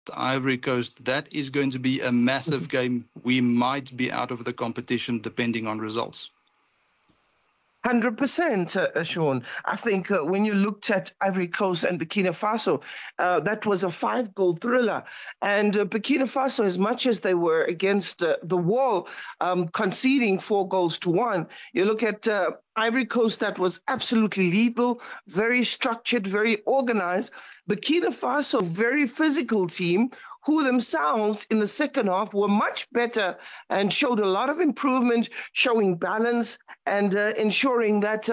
Ivory Coast, that is going to be a massive game. We might be out of the competition depending on results. 100%, Sean. I think when you looked at Ivory Coast and Burkina Faso, that was a 5-goal thriller. And Burkina Faso, as much as they were against the wall, conceding 4-1, you look at Ivory Coast, that was absolutely lethal, very structured, very organized. Burkina Faso, very physical team, who themselves in the second half were much better and showed a lot of improvement, showing balance and ensuring that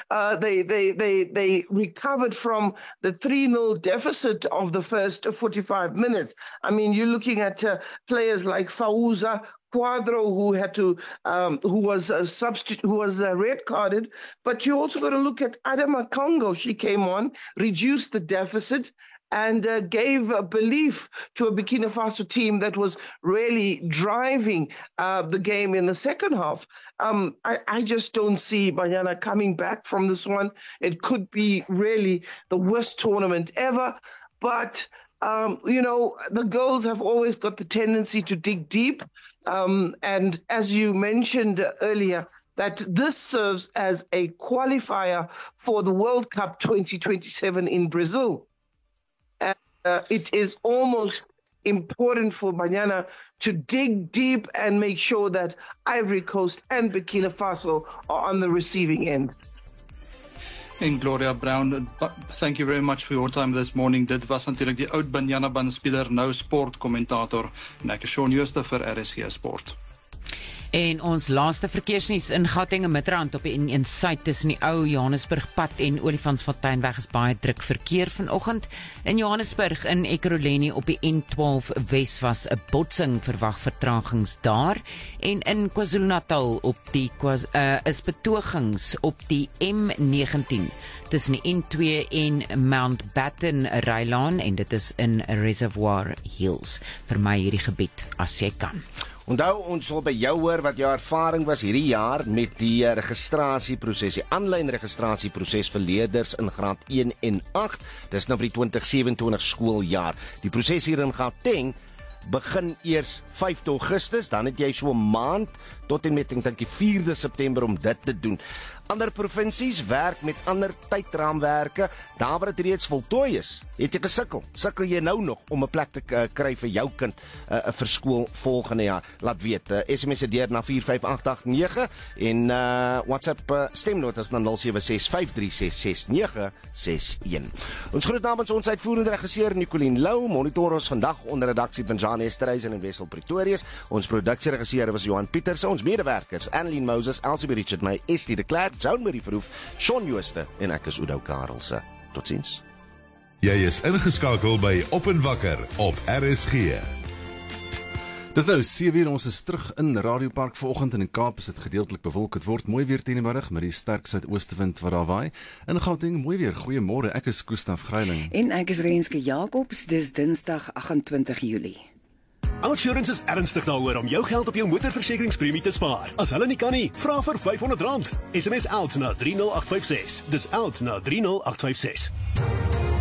they recovered from the 3-0 deficit of the first 45 minutes. I mean, you're looking at players like Fauza Quadro, who was a substitute, who was red carded, but you also got to look at Adama Congo. She came on, reduced the deficit, and gave belief to a Burkina Faso team that was really driving the game in the second half. I just don't see Banyana coming back from this one. It could be really the worst tournament ever, but the girls have always got the tendency to dig deep. And as you mentioned earlier, that this serves as a qualifier for the World Cup 2027 in Brazil. And it is almost important for Banyana to dig deep and make sure that Ivory Coast and Burkina Faso are on the receiving end. En Gloria Brown, thank you very much for your time this morning. Dit was natuurlijk die oud Banyana Band speler, nou sportkommentator. En ek is Shaun Jooste vir RSG Sport. En ons laaste verkeersnuus in Gauteng en Midrand op die N1 Suid tussen die ou Johannesburgpad en Olifantsfonteinweg is baie druk verkeer vanoggend. In Johannesburg in Ekurhuleni op die N12 Wes was 'n botsing, verwag vertragings daar. En in KwaZulu-Natal op die is betogings op die M19 tussen die N2 en Mountbatten Rylaan en dit is in Reservoir Hills. Vermy hierdie gebied as jy kan. Onthou, ons sal by jou hoor wat jou ervaring was hierdie jaar met die registrasieproses, die aanlyn registrasieproses vir leerders in graad 1 en 8. Dis nou vir die 2027 skooljaar. Die proses hier in Gauteng begin eers 5 Augustus, dan het jy so 'n maand tot en met, ek dink, die 4de September om dit te doen. Ander provinsies werk met ander tydraamwerke, daar waar dit reeds voltooi is. Het jy gesukkel? Sukkel jy nou nog om 'n plek te kry vir jou kind vir skool volgende jaar? Laat weet, SMS dit deur na 45889 en WhatsApp stemnotas na 0765366961. Ons groet namens ons uitvoerende regisseur Nicoline Lou, monitor ons vandag onder redaksie van Jan Esterhuizen en Wessel Pretorius. Ons produksieregisseur was Johan Pieters, ons medewerkers Annelien Moses, Elsie Richard, my Estie de Klerk, Joan Marie Verhoef, Shaun Jooste en ek is Oudo Karelse. Totsiens. Jy is ingeskakel by Op en Wakker op RSG. Dis nou 7:00, ons is terug in Radiopark vanoggend en in Kaap is dit gedeeltelik bewolk. Het word mooi weer teen die middag met die sterk suidoostewind wat daar waai. In Gauteng mooi weer. Goeiemôre, ek is Gustaf Greiling. En ek is Renske Jacobs, dis Dinsdag 28 Julie. Outsurance is ernstig daaroor om jou geld op jou motorversekeringspremie te spaar. As hulle nie kan nie, vra vir R500. SMS out na 30856. Dis out na 30856.